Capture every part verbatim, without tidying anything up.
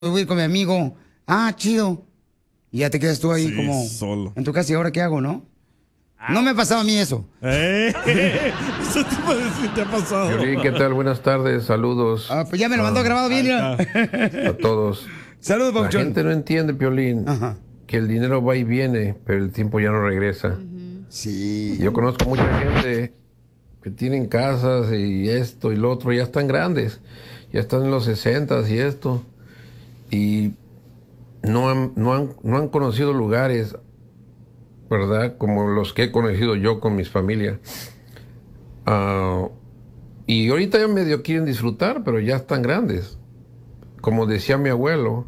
voy a ir con mi amigo. Ah, chido. Y ya te quedas tú ahí Sí, como solo. en tu casa. ¿Y ahora qué hago, no? No me ha pasado a mí eso. Eh, eso te iba a decir, te ha pasado. Piolín, ¿qué tal? Buenas tardes, saludos. Ah, pues ya me lo mandó Ah, grabado bien. mira. a todos. Saludos, La Pauchón. gente no entiende, Piolín, Ajá. que el dinero va y viene, pero el tiempo ya no regresa. Sí. Yo conozco mucha gente que tienen casas y esto y lo otro, ya están grandes, ya están en los sesentas y esto, y no han, no han, no han conocido lugares, ¿verdad? Como los que he conocido yo con mis familias. Ah, y ahorita ya medio quieren disfrutar, pero ya están grandes. Como decía mi abuelo,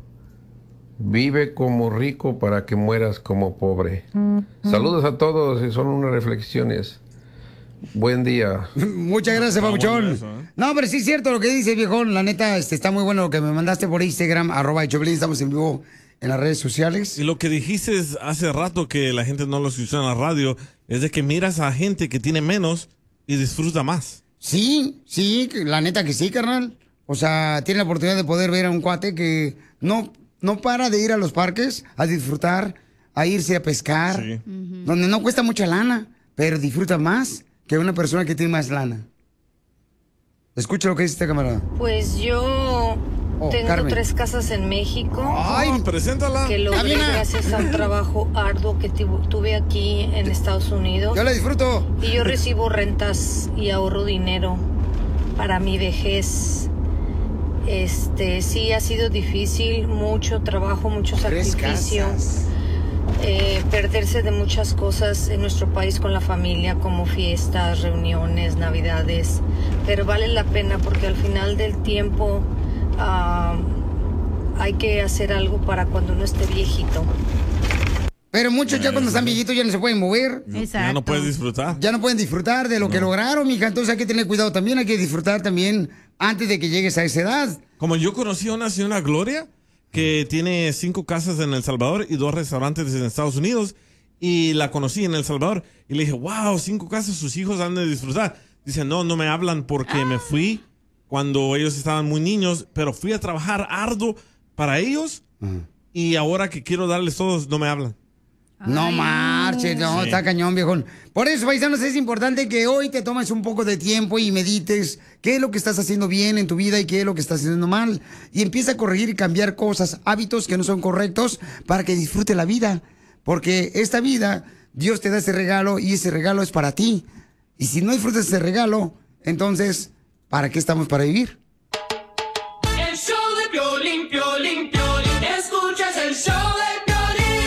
vive como rico para que mueras como pobre. Saludos a todos y son unas reflexiones. Buen día. Muchas gracias, Está Pabuchón. bueno eso, ¿eh? No, pero sí es cierto lo que dice, viejón. La neta, este, está muy bueno lo que me mandaste por Instagram, arroba Choplin. Estamos en vivo en las redes sociales. Y lo que dijiste hace rato que la gente no lo escuchó en la radio es de que miras a gente que tiene menos y disfruta más. Sí, sí, que- la neta que sí, carnal. O sea, tiene la oportunidad de poder ver a un cuate que no, no para de ir a los parques a disfrutar, a irse a pescar, Sí. donde no cuesta mucha lana, pero disfruta más que una persona que tiene más lana. Escucha lo que dice este camarada. Pues yo Oh, tengo Carmen. tres casas en México Ay, Ah, preséntala. que logré Camina. gracias a un trabajo arduo que tu- tuve aquí en Estados Unidos. yo la disfruto. Y yo recibo rentas y ahorro dinero para mi vejez. Este, sí ha sido difícil, mucho trabajo, mucho Tres sacrificio. casas. Eh, perderse de muchas cosas en nuestro país con la familia, como fiestas, reuniones, navidades, pero vale la pena porque al final del tiempo ah, hay que hacer algo para cuando uno esté viejito. Pero muchos ya cuando están viejitos ya no se pueden mover. Ya no puedes disfrutar. Ya no pueden disfrutar de lo que lograron, mija. Entonces hay que tener cuidado también. Hay que disfrutar también antes de que llegues a esa edad. Como yo conocí a una señora Gloria que tiene cinco casas en El Salvador y dos restaurantes en Estados Unidos, y la conocí en El Salvador y le dije, wow, cinco casas, sus hijos han de disfrutar. Dice, no, no me hablan porque me fui cuando ellos estaban muy niños, pero fui a trabajar arduo para ellos y ahora que quiero darles todos, no me hablan. No marches, no, Sí. está cañón, viejón. Por eso, paisanos, es importante que hoy te tomes un poco de tiempo y medites qué es lo que estás haciendo bien en tu vida y qué es lo que estás haciendo mal. Y empieza a corregir y cambiar cosas, hábitos que no son correctos para que disfrute la vida. Porque esta vida, Dios te da ese regalo y ese regalo es para ti. Y si no disfrutas ese regalo, entonces, ¿para qué estamos para vivir? El show de Piolín, Piolín, Piolín. Escuchas el show de Piolín.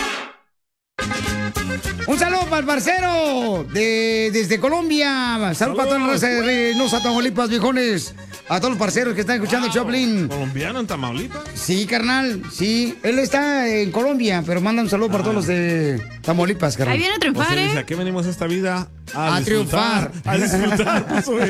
Un saludo para el parcero de, desde Colombia. Saludos para toda la raza de Reynosa, Tamaulipas, viejones. A todos los parceros que están escuchando el Choplin. ¿Colombiano en Tamaulipas? Sí, carnal, sí. Él está en Colombia, pero manda un saludo para todos los de Tamaulipas, carnal. Ahí viene a O triunfar, sea, dice, ¿eh? ¿a qué venimos a esta vida? A, A disfrutar. triunfar. A disfrutar. puso él.